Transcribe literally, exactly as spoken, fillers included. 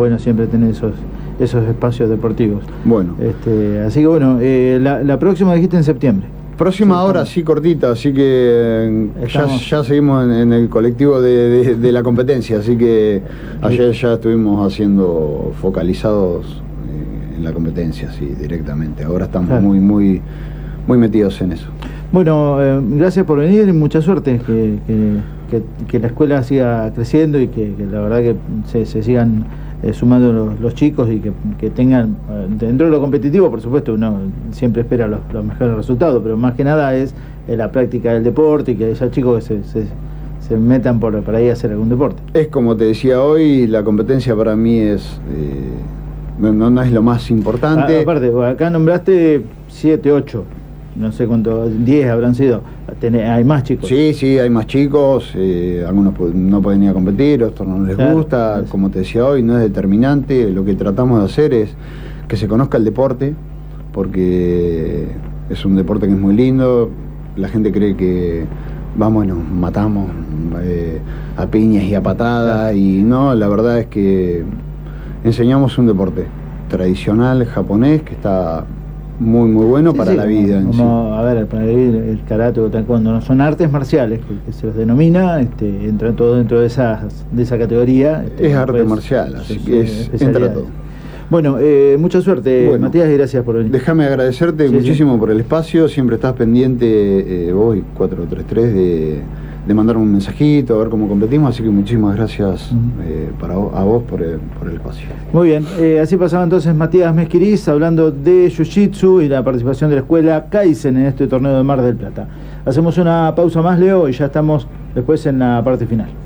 bueno siempre tener esos esos espacios deportivos. Bueno. Este, así que bueno, eh, la, la próxima dijiste en septiembre. Próxima sí, hora, sí, cortita, así que ya, ya seguimos en, en el colectivo de, de, de la competencia, así que ayer ya estuvimos haciendo focalizados eh, en la competencia, sí, directamente. Ahora estamos claro. muy, muy, muy metidos en eso. Bueno, eh, gracias por venir y mucha suerte, que, que, que, que la escuela siga creciendo y que, que la verdad que se, se sigan eh, sumando los, los chicos y que, que tengan, eh, dentro de lo competitivo, por supuesto, uno siempre espera los, los mejores resultados, pero más que nada es eh, la práctica del deporte y que haya chicos que se, se, se metan por, para ir a hacer algún deporte. Es como te decía hoy, la competencia para mí es eh, no, no es lo más importante. Ah, aparte, acá nombraste siete, ocho. No sé cuántos, diez habrán sido. ¿Hay más chicos? Sí, sí, hay más chicos. Eh, algunos no pueden ir a competir, otros no les claro, gusta. Es. Como te decía hoy, no es determinante. Lo que tratamos de hacer es que se conozca el deporte, porque es un deporte que es muy lindo. La gente cree que vamos y nos matamos eh, a piñas y a patadas. Claro. Y no, la verdad es que enseñamos un deporte tradicional japonés que está muy muy bueno sí, para sí, la vida como, en como, sí. A ver, el, el, el karate o taekwondo no son artes marciales que, que se los denomina, este, entra todo dentro de esa, de esa categoría. Este, es arte pues, marcial, así que es, entra todo. Bueno, eh, mucha suerte, bueno, Matías, y gracias por venir. Déjame agradecerte sí, muchísimo sí. por el espacio, siempre estás pendiente, eh, vos y cuatro tres tres, de, de mandarme un mensajito, a ver cómo competimos, así que muchísimas gracias uh-huh. eh, para vos, a vos por el, por el espacio. Muy bien, eh, así pasaba entonces Matías Mesquiriz hablando de Jiu-Jitsu y la participación de la escuela Kaizen en este torneo de Mar del Plata. Hacemos una pausa más, Leo, y ya estamos después en la parte final.